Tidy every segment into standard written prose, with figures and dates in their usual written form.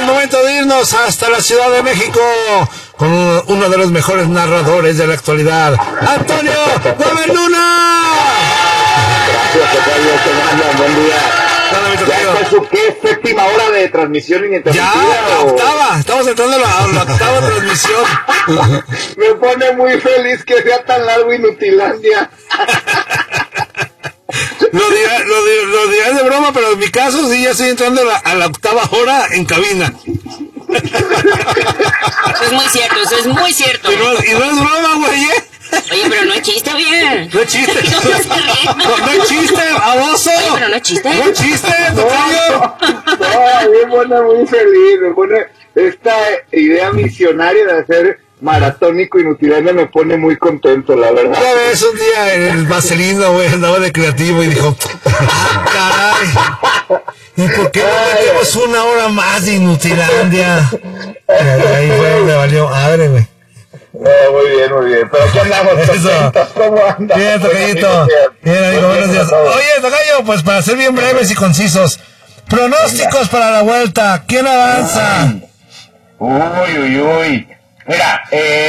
momento de irnos hasta la Ciudad de México con uno de los mejores narradores de la actualidad, Antonio Gómez Luna. Gracias, Tocayo, ¿cómo andan? Buen día. ¿Ya está en su séptima hora de transmisión ininterrumpida? Ya, la octava, estamos entrando a la octava transmisión. Me pone muy feliz que sea tan largo Inutilandia. Lo dirás de broma, pero en mi caso sí ya estoy entrando a la octava hora en cabina. Eso es muy cierto, eso es muy cierto. Y no es broma, güey, ¿eh? Oye, pero no es chiste, bien. No es chiste. No es chiste, baboso. Oye, pero no es chiste. No es chiste, tocayo. No, me pone muy feliz, me pone esta idea misionaria de hacer maratónico Inutilandia, me pone muy contento, la verdad. Una vez un día el Vaselino, güey, andaba de creativo y dijo, caray, ¿y por qué no metemos una hora más de Inutilandia? Ahí fue donde valió madre, güey. Muy bien, pero aquí andamos contentos, ¿cómo andan? Bien, tocayito. Bien, amigo, buenos días. Oye, tocayo, pues para ser bien breves y concisos, pronósticos para la vuelta, ¿quién avanza? Uy. Mira,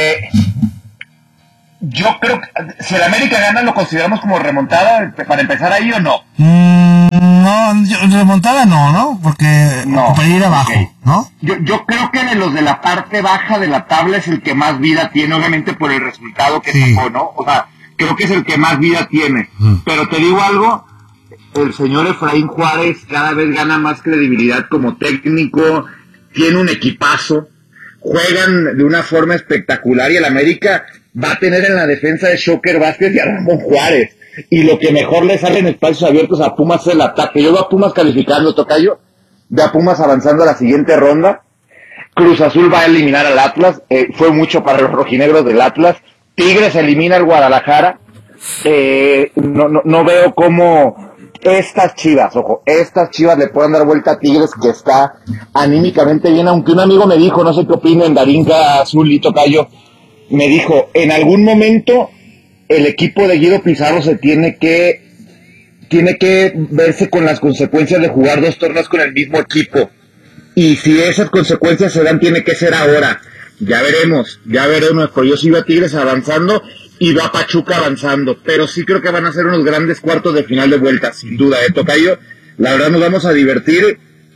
yo creo que si el América gana, ¿lo consideramos como remontada para empezar ahí o no? No, remontada no, porque no, para ir abajo, okay. ¿No? Yo creo que de los de la parte baja de la tabla es el que más vida tiene, obviamente por el resultado que sacó, ¿no? O sea, creo que es el que más vida tiene. Pero te digo algo, el señor Efraín Juárez cada vez gana más credibilidad como técnico, tiene un equipazo, juegan de una forma espectacular y el América va a tener en la defensa de Shocker Vázquez y a Ramón Juárez. Y lo que mejor le sale en espacios abiertos a Pumas es el ataque. Yo veo a Pumas calificando, tocayo, veo a Pumas avanzando a la siguiente ronda. Cruz Azul va a eliminar al Atlas, fue mucho para los rojinegros del Atlas. Tigres elimina al Guadalajara. No veo cómo estas Chivas le pueden dar vuelta a Tigres, que está anímicamente bien, aunque un amigo me dijo, no sé qué opinen, Darinka Azul y tocayo, me dijo, en algún momento el equipo de Guido Pizarro se tiene que verse con las consecuencias de jugar 2 torneos con el mismo equipo, y si esas consecuencias se dan, tiene que ser ahora. Ya veremos, pero yo sí veo a Tigres avanzando y va a Pachuca avanzando, pero sí creo que van a ser unos grandes cuartos de final de vuelta, sin duda, tocayo, la verdad nos vamos a divertir.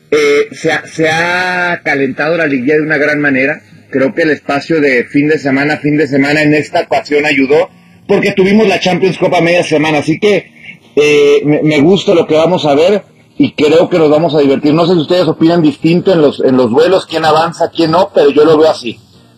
Se ha calentado la liguilla de una gran manera. Creo que el espacio de fin de semana en esta ocasión ayudó, porque tuvimos la Champions Cup a media semana, así que me gusta lo que vamos a ver y creo que nos vamos a divertir. No sé si ustedes opinan distinto en los duelos, quién avanza, quién no, pero yo lo veo así.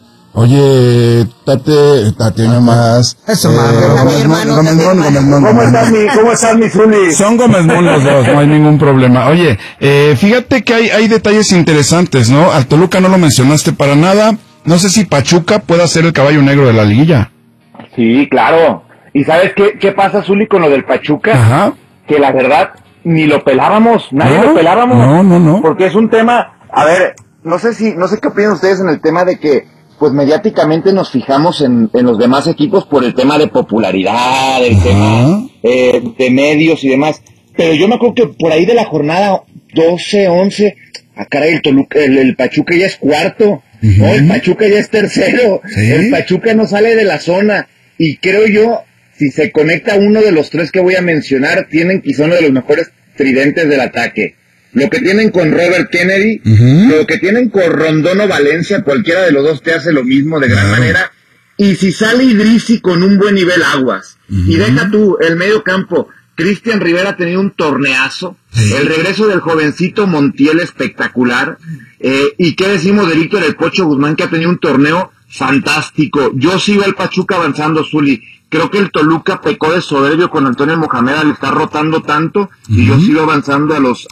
Oye, Tate nomás. Eso, Gómez. ¿Cómo estás, mi Zuli? Son Gómez Mon los dos, no hay ningún problema. Oye, fíjate que hay detalles interesantes, ¿no? Al Toluca no lo mencionaste para nada. No sé si Pachuca pueda ser el caballo negro de la liguilla. Sí, claro. ¿Y sabes qué pasa, Zuli, con lo del Pachuca? Ajá. Que la verdad, ni lo pelábamos, lo pelábamos. No. Porque es un tema, a ver, no sé qué opinan ustedes en el tema de que pues mediáticamente nos fijamos en los demás equipos por el tema de popularidad, el tema de medios y demás, pero yo me acuerdo que por ahí de la jornada 12, 11, caray, el Toluca, el Pachuca ya es cuarto, ¿no? El Pachuca ya es tercero, ¿sí? El Pachuca no sale de la zona, y creo yo, si se conecta uno de los 3 que voy a mencionar, tienen quizá uno de los mejores tridentes del ataque. Lo que tienen con Robert Kennedy, lo que tienen con Rondono Valencia, cualquiera de los dos te hace lo mismo de gran manera. Y si sale Idrissi con un buen nivel, aguas. Y deja tú, el medio campo, Cristian Rivera ha tenido un torneazo. El regreso del jovencito Montiel espectacular. Y qué decimos de Víctor El Pocho Guzmán, que ha tenido un torneo fantástico. Yo sí veo al Pachuca avanzando, Zuli. Creo que el Toluca pecó de soberbio con Antonio Mohamed, le está rotando tanto, y yo sigo avanzando a los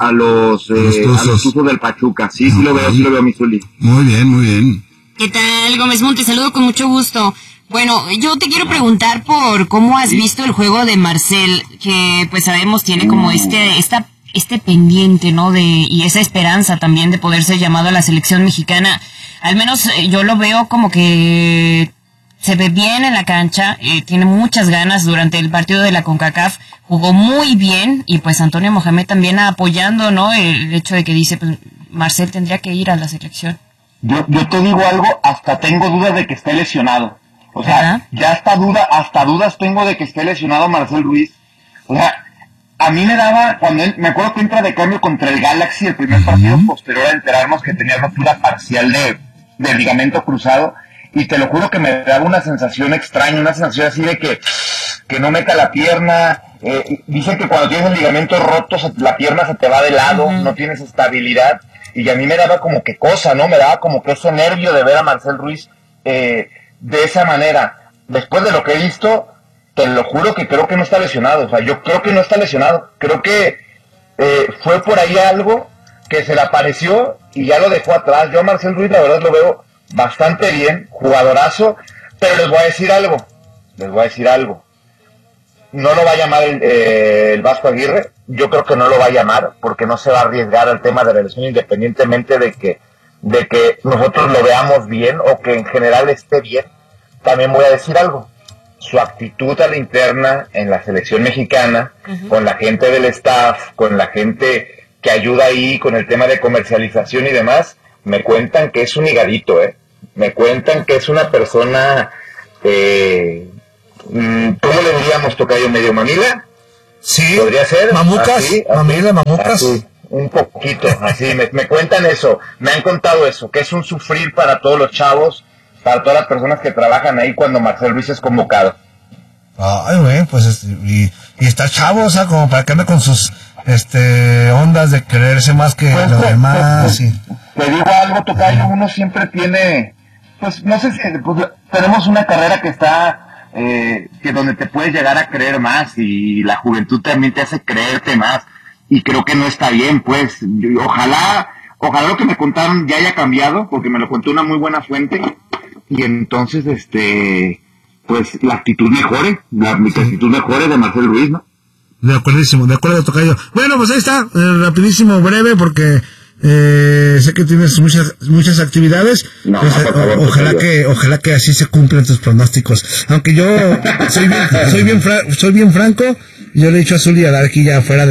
usos del Pachuca. Sí lo veo, mi Zuli. Muy bien. ¿Qué tal, Gómez Mon? Te saludo con mucho gusto. Bueno, yo te quiero preguntar por cómo has visto el juego de Marcel, que pues sabemos tiene como este pendiente, ¿no? Y esa esperanza también de poder ser llamado a la selección mexicana. Al menos yo lo veo como que se ve bien en la cancha, tiene muchas ganas. Durante el partido de la CONCACAF jugó muy bien, y pues Antonio Mohamed también apoyando, ¿no? El hecho de que dice, pues Marcel tendría que ir a la selección. Yo te digo algo, hasta tengo dudas de que esté lesionado. O sea, ¿verdad? ya hasta dudas tengo de que esté lesionado Marcel Ruiz. O sea, a mí me daba, me acuerdo que entra de cambio contra el Galaxy, el primer partido posterior a enterarnos que tenía rotura parcial de ligamento cruzado, y te lo juro que me daba una sensación extraña, una sensación así de que no meta la pierna. Dicen que cuando tienes el ligamento roto, la pierna se te va de lado, no tienes estabilidad, y a mí me daba como que cosa, ¿no? Me daba como que ese nervio de ver a Marcel Ruiz de esa manera. Después de lo que he visto, te lo juro que creo que no está lesionado. O sea, yo creo que no está lesionado. Creo que fue por ahí algo que se le apareció y ya lo dejó atrás. Yo a Marcel Ruiz la verdad lo veo bastante bien, jugadorazo, pero les voy a decir algo. No lo va a llamar el Vasco Aguirre. Yo creo que no lo va a llamar porque no se va a arriesgar al tema de la lesión, independientemente de que nosotros lo veamos bien o que en general esté bien. También voy a decir algo. Su actitud a la interna en la selección mexicana, con la gente del staff, con la gente que ayuda ahí con el tema de comercialización y demás, me cuentan que es un higadito, me cuentan que es una persona, ¿cómo le diríamos, tocayo, medio mamila? Sí, podría ser mamucas, así, mamila, mamucas. así, un poquito, así, me cuentan eso, me han contado eso, que es un sufrir para todos los chavos, para todas las personas que trabajan ahí cuando Marcel Ruiz es convocado. Ay, güey, pues, y está chavo, o sea, como para que ande con sus, ondas de creerse más que Pues, los demás, y... Te digo algo, tocayo, uno siempre tiene, pues, no sé si, pues, tenemos una carrera que está, que donde te puedes llegar a creer más, y la juventud también te hace creerte más, y creo que no está bien, pues, ojalá lo que me contaron ya haya cambiado, porque me lo contó una muy buena fuente, y entonces, pues, la actitud mejore, la actitud mejore de Marcel Ruiz, ¿no? De acuerdo, tocayo. Bueno, pues ahí está, rapidísimo, breve, porque sé que tienes muchas actividades. No, pues, por favor, ojalá que así se cumplan tus pronósticos. Aunque yo soy bien franco, yo le he dicho a Zuli a dar aquí ya fuera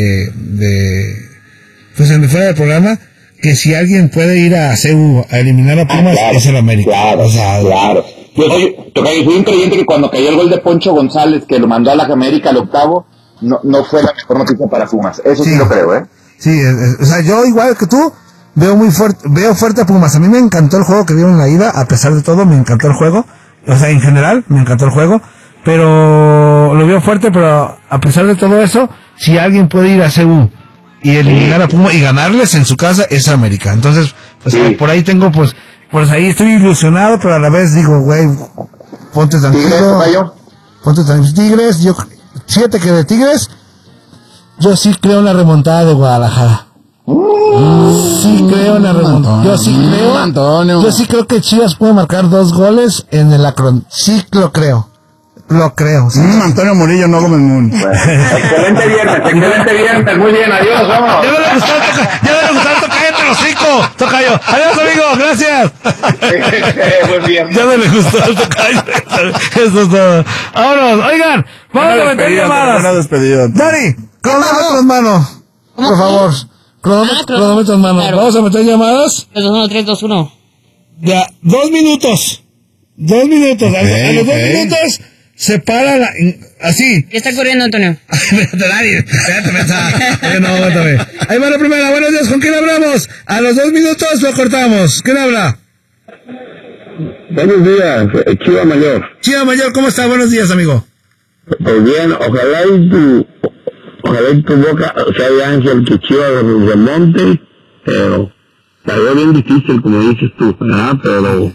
fuera del programa, que si alguien puede ir a CEU a eliminar a Pumas, claro, es el América. Claro, o sea, claro. Yo soy un creyente que cuando cayó el gol de Poncho González, que lo mandó a la América al octavo, no fue la mejor noticia para Pumas. Eso sí lo creo, Sí, o sea, yo igual que tú, veo fuerte a Pumas. A mí me encantó el juego que vieron en la ida, a pesar de todo, me encantó el juego. O sea, en general, me encantó el juego. Pero lo veo fuerte, pero a pesar de todo eso, si alguien puede ir a CU y eliminar a Pumas y ganarles en su casa, es América. Entonces, pues por ahí tengo, pues ahí estoy ilusionado, pero a la vez digo, güey, ponte tranquilo. Tigres, fíjate que de Tigres, yo sí creo en la remontada de Guadalajara. Sí creo en la remontada. Yo sí creo que Chivas puede marcar 2 goles en el Akron. Sí lo creo. ¿Sí? Antonio Murillo, no Gómez Moon. Excelente viernes, muy bien, adiós, vamos. Ya me gustó, cállate los 5, tocayo. Adiós, amigos, gracias. Muy bien. Ya no le gustó el tocayo. Eso es todo. Vámonos, oigan, vamos a meter llamadas. Buena despedida. Dani, cronómetro en mano, por favor. Cronómetro en mano. Claro. Vamos a meter llamadas. 1, 3, 2, 1. Ya, 2 minutos. 2 minutos. A los 2 minutos se para así. ¿Qué está corriendo, Antonio? Espérate, Dani. Espérate, no, aguántame. Ahí va la primera. Buenos días, ¿con quién hablamos? A los 2 minutos lo cortamos. ¿Quién habla? Buenos días, Chiva Mayor. Chiva Mayor, ¿cómo está? Buenos días, amigo. Pues bien, ojalá y tu boca, o sea, de Ángel, que Chiva remonte, pero la veo bien difícil, como dices tú, ¿verdad? Pero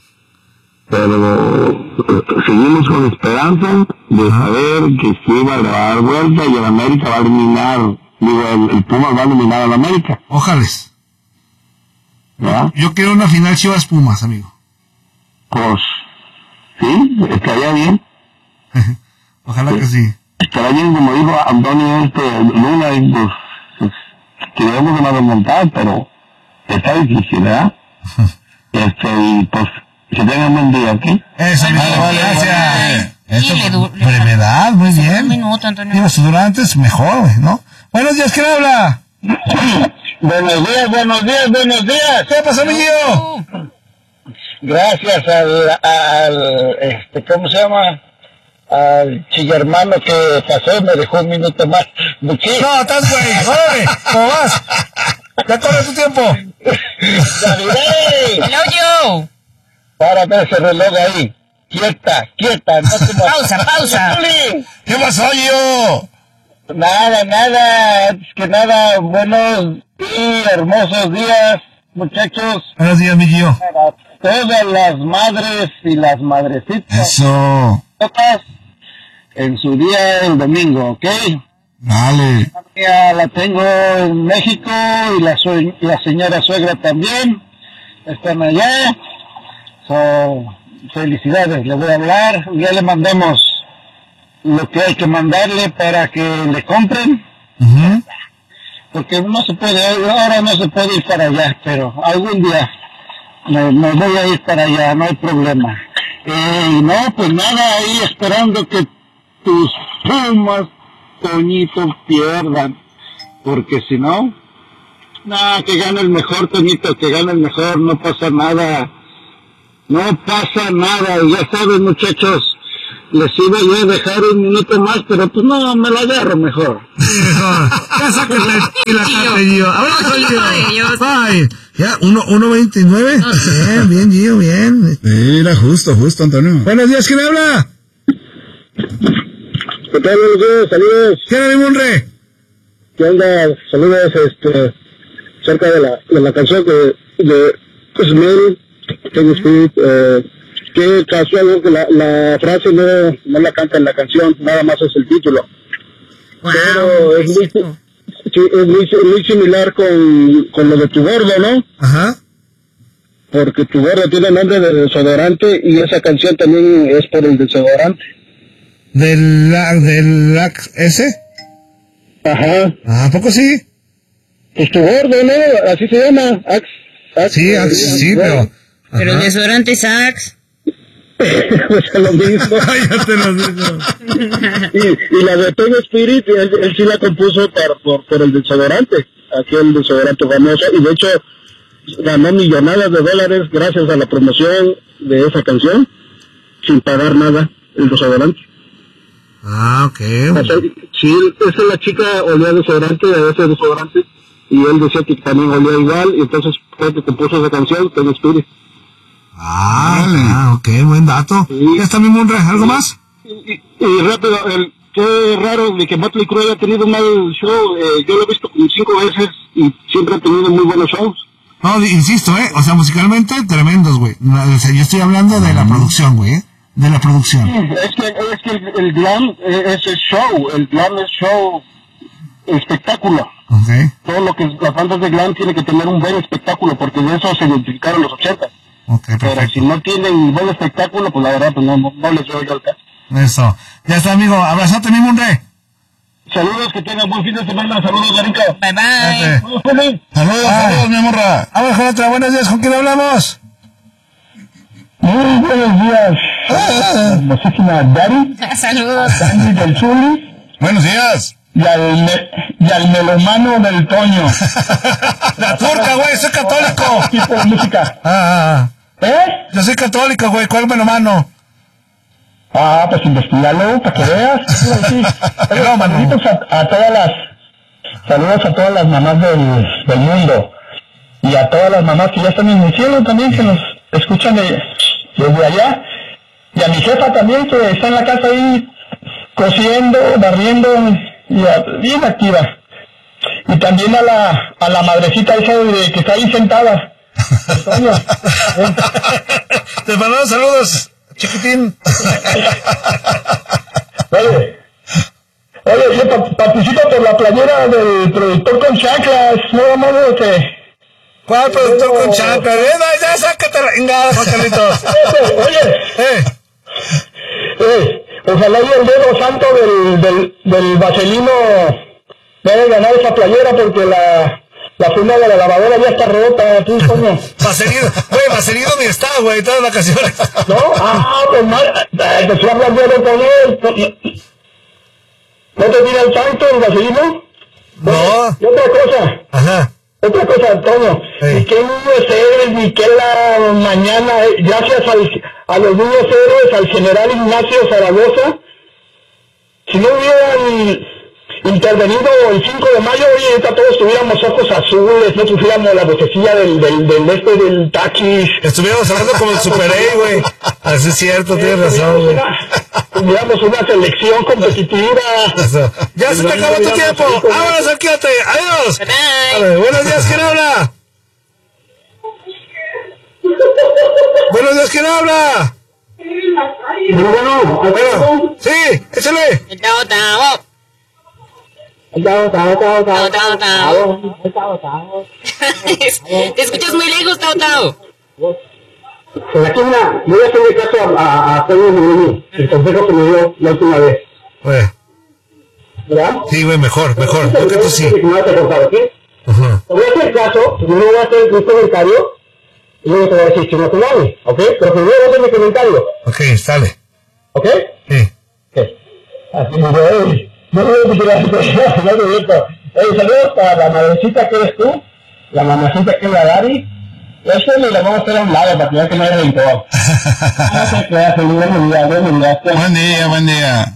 seguimos con esperanza de saber que Chiva le va a dar vuelta y el América va a eliminar, el Pumas va a eliminar al América, Ojales. ¿verdad? Yo quiero una final Chivas Pumas, amigo. Pues, sí, estaría bien. Ojalá que sí. Estará bien, como dijo Antonio Luna, pues, queremos una remontada, pero está difícil, ¿verdad? Y pues, que tengan buen día, ¿ok? Eso, amigo, gracias. Sí, brevedad, muy bien. Un minuto, Antonio. Digo, si dura antes, mejor, güey, ¿no? Buenos días, ¿quién habla? Buenos días. ¿Qué pasó, mi tío? Gracias al ¿cómo se llama? Al chillermano que pasó y me dejó un minuto más. Muchísimo. No, estás güey, órale, ¿cómo vas? Ya corre tu tiempo. Hello, yo. Para ver ese reloj ahí. Quieta, no te Pausa. ¿Qué pasó, yo? Nada, es que nada, buenos y hermosos días, muchachos. Buenos días, mi tío. Para todas las madres y las madrecitas. Eso. En su día el domingo, ¿ok? Dale. Ya la tengo en México y la señora suegra también. Están allá. Felicidades, le voy a hablar. Ya le mandamos lo que hay que mandarle para que le compren. Porque ahora no se puede ir para allá, pero algún día me voy a ir para allá, no hay problema. Y no, pues nada, ahí esperando que tus Pumas, Toñito, pierdan, porque si no, que gane el mejor, Toñito, que gane el mejor, no pasa nada, y ya saben, muchachos, les iba yo a dejar un minuto más, pero pues no, me lo agarro mejor. Sí, mejor. Ya sáquenle la carta, Gio. A ver, Gio. Ay, ya, 1.29. Bien, Gio, bien. Mira, justo, Antonio. Buenos días, ¿quién habla? ¿Qué tal, buenos días? Saludos. ¿Quién habla, mi Monre? ¿Qué onda? Saludos, cerca de la canción de Cosmel, Tengo Spirit, que casual que la frase no la canta en la canción, nada más es el título. Pero es muy similar con lo de Tu Gordo, ¿no? Ajá. Porque Tu Gordo tiene nombre de desodorante y esa canción también es por el desodorante. ¿Del ese? Ajá. ¿A poco sí? Pues Tu Gordo, ¿no? Así se llama. Sí, sí, pero... Pero el desodorante es Axe. Pues es lo mismo. Ya te lo digo. Y la de Tengo Spirit, él sí la compuso por el desodorante, aquel desodorante famoso, y de hecho ganó millonadas de dólares gracias a la promoción de esa canción, sin pagar nada, el desodorante. Ah, ok. O sea, sí, esa la chica olía desodorante, a ese desodorante, y él decía que también olía igual, y entonces fue que compuso esa canción, Tengo Spirit. Ok, buen dato. Sí. ¿Ya está mi Monre? ¿Algo más? Y rápido, qué raro de que Motley Crue haya tenido un mal show. Yo lo he visto como 5 veces y siempre ha tenido muy buenos shows. No, insisto, o sea, musicalmente tremendos, güey. O sea, yo estoy hablando de la producción, güey, de la producción. Es que el glam es el show, el glam es show, espectáculo. Okay. Todo lo que las bandas de glam tienen que tener un buen espectáculo, porque de eso se identificaron los 80. Okay, pero perfecto. si no tienen buen espectáculo, pues la verdad, pues no les doy yo el caso. Eso. Ya está, amigo. Abrazate, mi Monre. Saludos, que tengan buen fin de semana. Saludos, Garica. Bye, bye. Saludos, mi morra. Vamos con otra. Buenos días. ¿Con quién hablamos? Muy buenos días. Hermosísima Dari. Saludos. Andy del Zuli. Buenos días. Y al melomano del Toño. La turca, güey. Soy católico. Tipo de música. Yo soy católico, güey. ¿Cuál melomano? Pues investigalo para que veas. Saludos a todas las mamás del mundo. Y a todas las mamás que ya están en el cielo también, que nos escuchan desde allá. Y a mi jefa también, que está en la casa ahí cosiendo, barriendo, y bien activa. Y también a la madrecita esa que está ahí sentada. Te mandamos saludos, chiquitín. Oye, yo participo por la playera del productor con chanclas, no más que... ¿Cuál productor con chanclas? Ya sácate la ingada, Carlitos. Ojalá y el dedo santo del vaselino debe ganar esa playera, porque la funda de la lavadora ya está rota, tú, coño. Vaselino ni está, güey, todas las vacaciones. ¿No? Pues mal, te estoy hablando de con él. ¿No te tira el tanto el vaselino? No. Y otra cosa. Ajá. Otra a todos. Ni qué niños héroes, ni qué la mañana, gracias a los niños héroes, al general Ignacio Zaragoza. Si no hubieran intervenido el 5 de mayo, hoy ahorita todos tuviéramos ojos azules, no tuviéramos la vocecilla del taxis. Estuviéramos hablando como el Super A, güey. Así es cierto, tienes razón, güey. Tuviéramos una selección competitiva. Ya se te acabó tu tiempo. Vámonos, Arquíate. Adiós. A ver, buenos días, ¿quién habla? Buenos días, ¿quién habla? Bueno, sí, échale. Te escuchas muy lejos, Tao. Pues aquí voy a hacerle caso a Pedro Murillo, el consejo que me dio la última vez. Güey. ¿Verdad? Sí, güey, mejor. Creo que tú sí. Me vas a cortar, ¿ok? Te voy a hacer caso, primero voy a hacer un comentario y luego te voy a decir si no te vale, ¿ok? Pero primero voy a hacer mi comentario. Ok, sale. ¿Ok? Sí. Ok. Así me voy. No voy a decir saludos para la madrecita que eres tú, la mamacita que es la Dari. Eso le vamos a hacer a un lado para que vea que no hay rencor. No se crea, buen día. Buen día.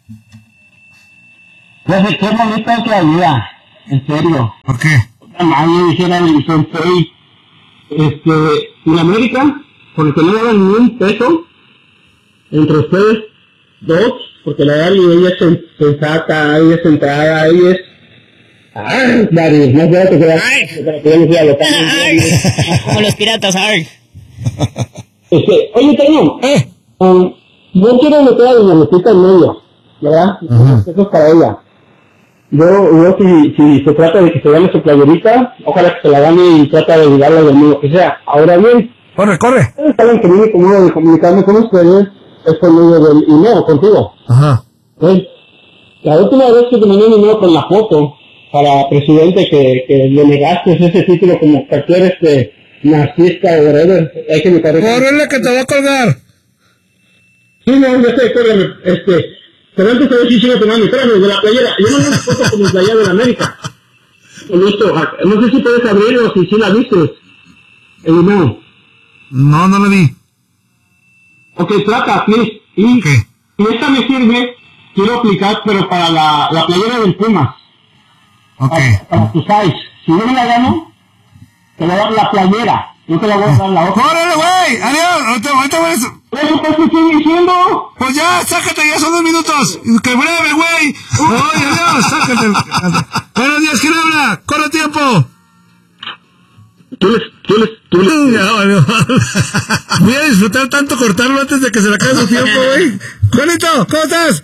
No sé qué bonita es la vida, en serio. ¿Por qué? Nadie dijera en el Sensei, en América, porque no daban ni un peso entre ustedes dos, porque la Dari, ella es sensata, ella es centrada, ella es... Dari, no sé Como los piratas, Arg. Oye, Toño, no quiero meter a mi amiguita en medio, ¿verdad? Eso es para ella. Yo si se trata de que se gane su playerita, ojalá que se la gane y trata de ayudarla del mío, que sea. Ahora bien, Corre. ustedes saben que mi modo de comunicarme con ustedes es por medio del email contigo. Ajá. La última vez que te mandé un email con la foto para presidente que le negaste ese título como que tú eres nazista o whatever, hay que me parece. ¡Córrele que te va a colgar! Sí, no, yo sé, córrele, pero antes de ver si sigo tomando, espérame, de la playera, yo no me foto como playera de la América. Listo, no sé si puedes abrir o si la viste. El email. No la vi. Ok, trata, please. Y esta me sirve, quiero aplicar, pero para la playera del Puma. Ok. Para tu size. Si no me la gano, te voy a dar la playera. Yo te la voy a dar la otra. ¡Córrele, güey! ¡Adiós! Ahorita voy a... ¿Eso qué estoy diciendo? Pues ya, sácate, ya son 2 minutos. ¡Que breve, güey! ¡Oye, adiós! ¡Sácate! Buenos días, ¿quién habla? ¡Corre tiempo! Tú Ya, vale. Voy a disfrutar tanto cortarlo antes de que se le acabe su tiempo, güey. Juanito, ¿cómo estás?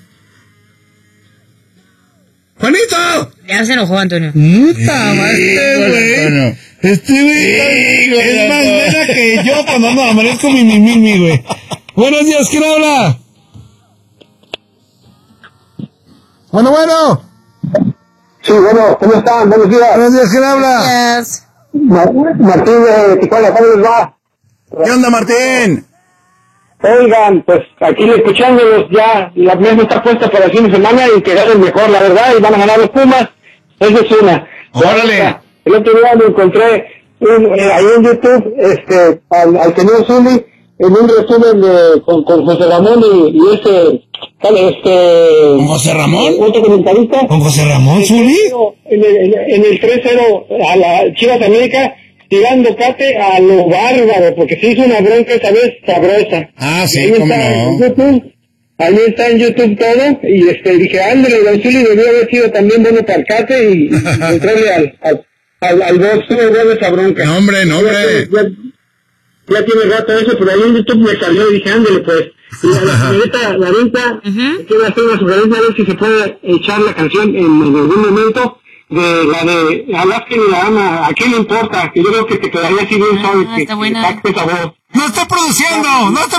¡Juanito! Ya se enojó, Antonio. ¡Puta madre, güey! Güey es más nena que yo cuando no amanezco mi, güey. Buenos días, ¿quién habla? Bueno. Sí, bueno, ¿cómo están? Buenos días. Buenos días, ¿quién habla? Yes. Martín de Tijuana, ¿cómo les va? ¿Qué onda, Martín? Oigan, pues aquí escuchándolos ya, la mesa está puesta para el fin de semana y que ganen mejor, la verdad, y van a ganar los Pumas. Esa es una. ¡Órale! El otro día me encontré ahí en YouTube al señor Zuli en un resumen con José Ramón y ¿Con José Ramón? otro comentarista. ¿Con José Ramón Zuli? En el 3-0 a la Chivas América, tirando cate a lo bárbaro, porque se hizo una bronca esa vez sabrosa. Ah, sí, ahí cómo está no. en YouTube, ahí está en YouTube todo, y dije, ándale, Don Zuli debió haber sido también bueno para el cate y entrarle al box, tuvo de esa bronca. No, hombre. Ya tiene rato eso, pero ahí en YouTube me salió y dije, ándale pues. Y la señorita Larita, quiero hacer una sugerencia, a ver si se puede echar la canción en algún momento, de la de Alaska y la Ama, ¿a quién le importa? Que yo creo que te quedaría así bien suave, que está buena. impacte esa voz. ¡No estoy produciendo!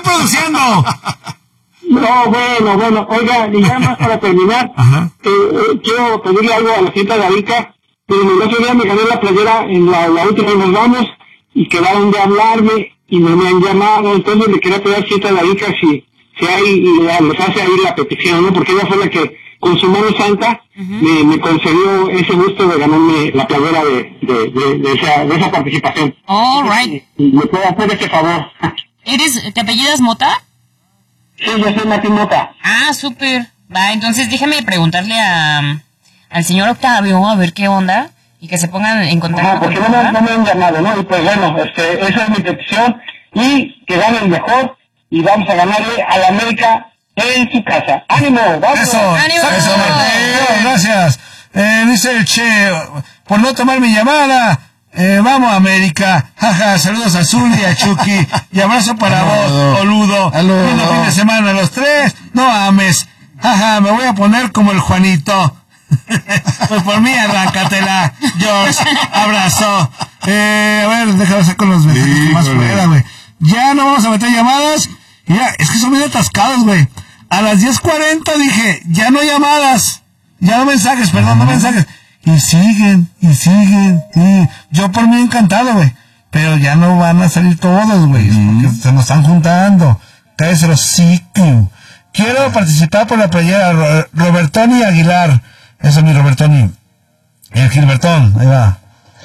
No, bueno, oiga, y ya más para terminar, quiero pedirle algo a la gente de Arica, pero el otro día me gané la playera en la última nos vamos, y quedaron de hablarme, y no me han llamado, entonces le quería pedir a Cita de Arica si hay, y les hace ahí la petición, ¿no? Porque ella fue la que con su mano santa, me concedió ese gusto de ganarme la playera de esa participación. All right. ¿Me puede hacer ese favor? ¿Te apellidas Mota? Sí, yo soy Martín Mota. Ah, súper. Va, entonces déjame preguntarle al señor Octavio a ver qué onda y que se pongan en contacto. Porque no me han llamado, ¿no? Y pues bueno, esa es mi petición, y que gane el mejor, y vamos a ganarle a la América en su casa. ¡Ánimo! ¡Vamos! ¡Ánimo! Eso, gracias. Dice el Che, por no tomar mi llamada. Vamos América, jaja, saludos a Zuli, a Chucky, y abrazo para vos, boludo. Lindo fin de semana los tres, no ames, jaja, me voy a poner como el Juanito. Pues por mí arráncatela, George, abrazo. A ver, déjame sacar los mensajes más fuera, güey. Ya no vamos a meter llamadas. Mira, es que son bien atascados, güey. A las 10:40 dije, ya no llamadas, ya no mensajes, perdón, no mensajes. Y siguen. Y yo por mí encantado, güey. Pero ya no van a salir todos, güey. Porque se nos están juntando. Cállese los hocico. Quiero participar por la playera. Robertoni Aguilar. Eso es mi Robertoni. El Gilbertón. Ahí va.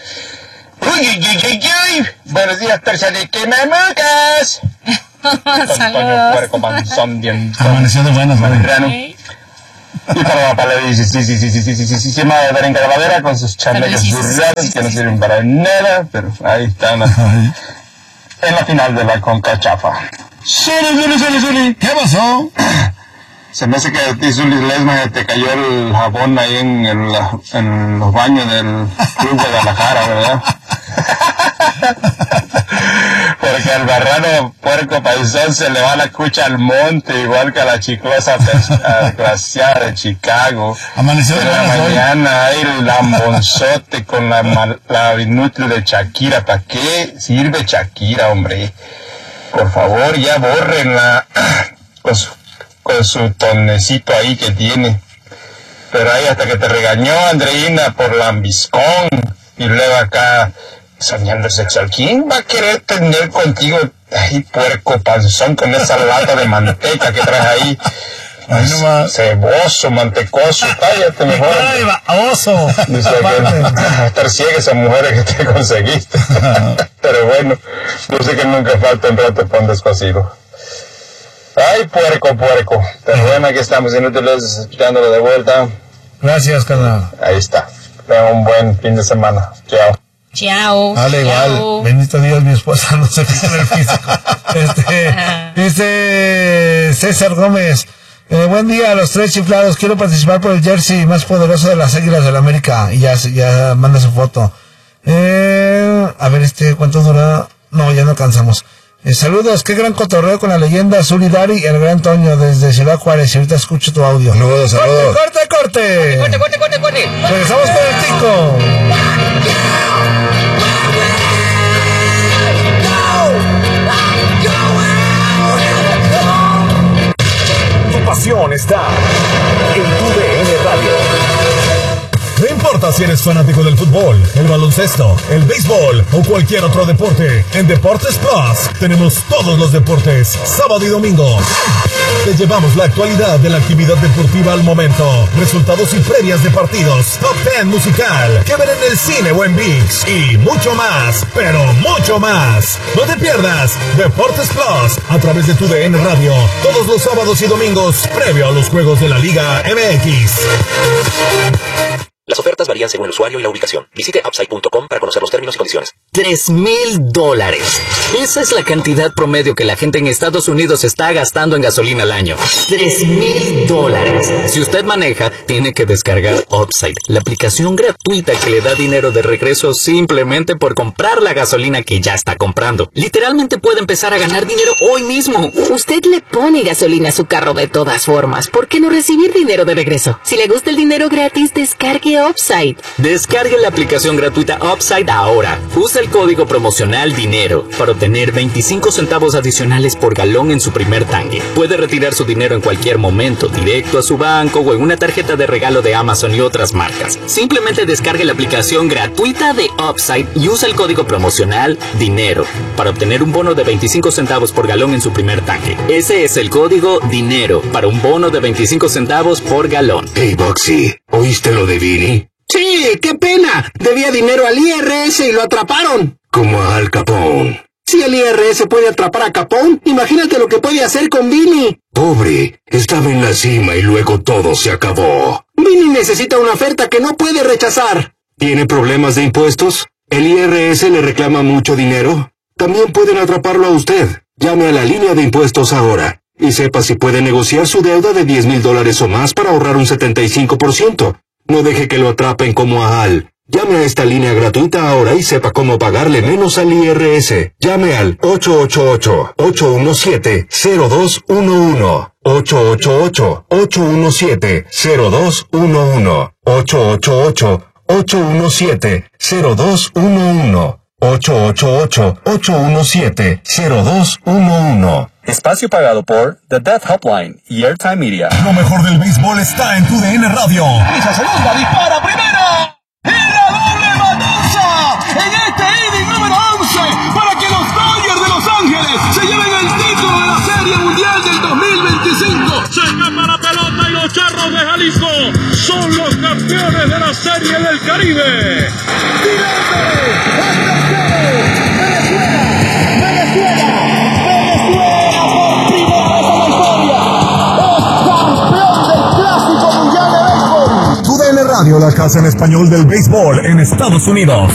Uy. Buenos días, tercia de quemamucas. Antonio Puerco Panzón, bien. Amaneció de buenas, güey. Y para la sistema de Berenca de Ladera con sus chamellos burlados que no sirven para nada, pero ahí están en la final de la Conca Chafa. Zuli. ¿Qué pasó? Se me hace que a ti, Zuli Lesma, te cayó el jabón ahí en los baños del Club de Guadalajara, ¿verdad? Porque al marrano Puerco Paisón se le va la cucha al monte, igual que a la chiclosa glaciada de Chicago. Amaneció de la mañana hay el lambonzote con la inútil de Shakira. ¿Para qué sirve Shakira, hombre? Por favor, ya bórrenla con su tonecito ahí que tiene. Pero ahí hasta que te regañó Andreina por lambiscón, y luego acá soñando sexual. ¿Quién va a querer tener contigo, ay, puerco panzón, con esa lata de manteca que traes ahí? Ceboso, mantecoso, cállate mejor. ¡Ay, baboso! Dice que estar ciega esa mujer que te conseguiste. Pero bueno, yo sé que nunca falta un rato para un descosido. Ay, puerco. Pero bueno, aquí estamos inútiles, escuchándolo de vuelta. Gracias, carnal. Ahí está. Tengan un buen fin de semana. Chao. Dale, igual. Bendito Dios, mi esposa no se fija en el físico. Dice César Gómez. Buen día a los tres chiflados. Quiero participar por el jersey más poderoso de las Águilas del América. Y ya manda su foto. A ver, ¿cuánto dura? No, ya no alcanzamos. Saludos, qué gran cotorreo con la leyenda Zuli Dari y el gran Toño desde Ciudad Juárez. Y ahorita escucho tu audio. Saludos. ¡Corte! Regresamos con el Tico. Tu pasión está en tu DN Radio. No importa si eres fanático del fútbol, el baloncesto, el béisbol o cualquier otro deporte, en Deportes Plus tenemos todos los deportes, sábado y domingo. Te llevamos la actualidad de la actividad deportiva al momento, resultados y previas de partidos, top 10 musical, que ver en el cine o en ViX y mucho más, pero mucho más. No te pierdas Deportes Plus a través de tu DN Radio, todos los sábados y domingos, previo a los juegos de la Liga MX. Las ofertas varían según el usuario y la ubicación. Visite Upside.com para conocer los términos y condiciones. $3,000. Esa es la cantidad promedio que la gente en Estados Unidos está gastando en gasolina al año. $3,000. Si usted maneja, tiene que descargar Upside, la aplicación gratuita que le da dinero de regreso simplemente por comprar la gasolina que ya está comprando. Literalmente puede empezar a ganar dinero hoy mismo. Usted le pone gasolina a su carro de todas formas. ¿Por qué no recibir dinero de regreso? Si le gusta el dinero gratis, descargue Upside. Descargue la aplicación gratuita Upside ahora. Usa el código promocional DINERO para obtener 25 centavos adicionales por galón en su primer tanque. Puede retirar su dinero en cualquier momento, directo a su banco o en una tarjeta de regalo de Amazon y otras marcas. Simplemente descargue la aplicación gratuita de Upside y usa el código promocional DINERO para obtener un bono de 25 centavos por galón en su primer tanque. Ese es el código DINERO para un bono de 25 centavos por galón. Hey, Boxy, ¿oíste lo de Vini? Sí, qué pena. Debía dinero al IRS y lo atraparon. Como a Al Capone. Si el IRS puede atrapar a Capone, imagínate lo que puede hacer con Vini. Pobre, estaba en la cima y luego todo se acabó. Vini necesita una oferta que no puede rechazar. ¿Tiene problemas de impuestos? ¿El IRS le reclama mucho dinero? También pueden atraparlo a usted. Llame a la línea de impuestos ahora y sepa si puede negociar su deuda de $10,000 o más para ahorrar un 75%. No deje que lo atrapen como a Al. Llame a esta línea gratuita ahora y sepa cómo pagarle menos al IRS. Llame al 888-817-0211. 888-817-0211. 888-817-0211. 888-817-0211. Espacio pagado por The Death Hotline y Airtime Media. Lo mejor del béisbol está en tu DN Radio. Esa segunda dispara primera. ¡Y la doble bataza! En este inning número 11 para que los Dodgers de Los Ángeles se lleven el título de la Serie Mundial del 2025. Se escapa la pelota y los Charros de Jalisco son los campeones de la Serie del Caribe. Radio, la casa en español del béisbol en Estados Unidos.